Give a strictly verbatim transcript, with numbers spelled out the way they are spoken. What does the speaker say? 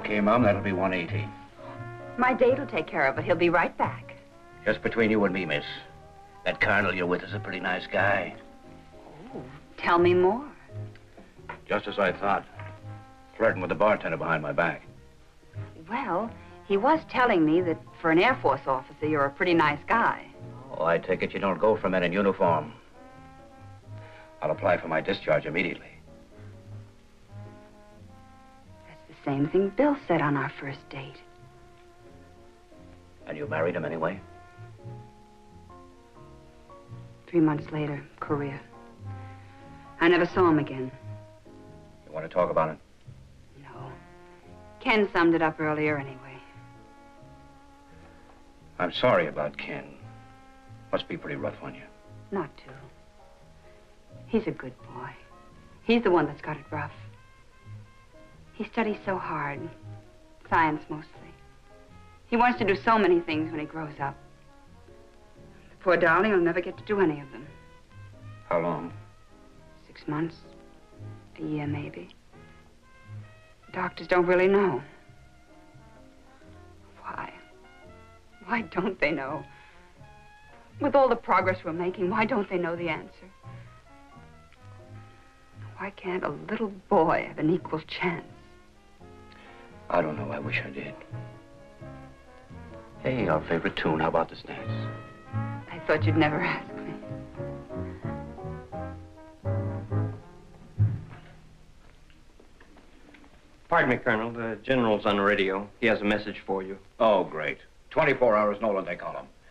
Okay, Mom, that'll be one eighty. My date will take care of it. He'll be right back. Just between you and me, miss. That colonel you're with is a pretty nice guy. Oh, tell me more. Just as I thought. Flirting with the bartender behind my back. Well, he was telling me that for an Air Force officer, you're a pretty nice guy. Oh, I take it you don't go for men in uniform. I'll apply for my discharge immediately. That's the same thing Bill said on our first date. And you married him anyway? Three months later, Korea. I never saw him again. You want to talk about it? No. Ken summed it up earlier anyway. I'm sorry about Ken. Must be pretty rough on you. Not to. He's a good boy. He's the one that's got it rough. He studies so hard. Science mostly. He wants to do so many things when he grows up. The poor darling will never get to do any of them. How long? Six months. A year, maybe. Doctors don't really know. Why? Why don't they know? With all the progress we're making, why don't they know the answer? Why can't a little boy have an equal chance? I don't know. I wish I did. Hey, our favorite tune. How about this dance? I thought you'd never ask me. Pardon me, Colonel. The general's on the radio. He has a message for you. Oh, great. twenty-four hours Nolan, they call him.